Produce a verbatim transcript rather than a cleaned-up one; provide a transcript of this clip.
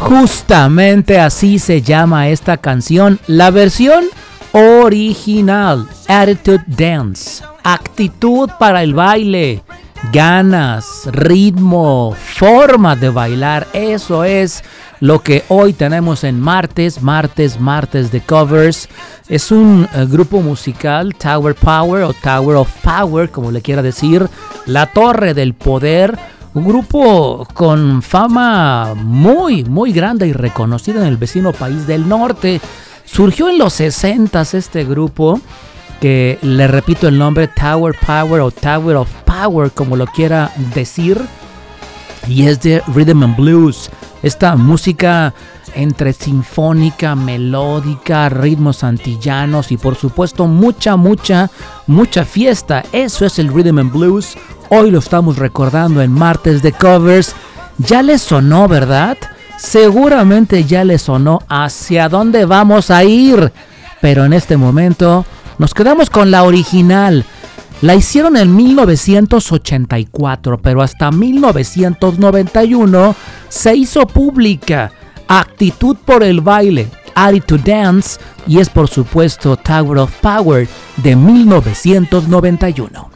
Justamente así se llama esta canción, la versión original, Attitude Dance, actitud para el baile, ganas, ritmo, forma de bailar, eso es lo que hoy tenemos en martes, martes, martes de covers. Es un uh, grupo musical, Tower Power o Tower of Power, como le quiera decir, la Torre del Poder. Un grupo con fama muy, muy grande y reconocida en el vecino país del norte. Surgió en los sesentas este grupo, que le repito el nombre, Tower Power o Tower of Power, como lo quiera decir. Y es de Rhythm and Blues. Esta música entre sinfónica, melódica, ritmos antillanos y por supuesto mucha, mucha, mucha fiesta. Eso es el Rhythm and Blues. Hoy lo estamos recordando en martes de covers. Ya les sonó, ¿verdad? Seguramente ya les sonó hacia dónde vamos a ir. Pero en este momento nos quedamos con la original. La hicieron en mil novecientos ochenta y cuatro, pero hasta mil novecientos noventa y uno se hizo pública. Actitud por el baile, Attitude Dance, y es por supuesto Tower of Power de mil novecientos noventa y uno.